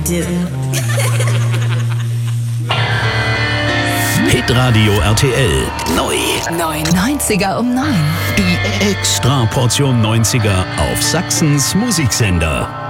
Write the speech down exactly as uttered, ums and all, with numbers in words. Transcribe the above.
didn't. Hitradio R T L. Neu. Neu. neunziger um neun. Die Extra-Portion neunziger auf Sachsens Musiksender.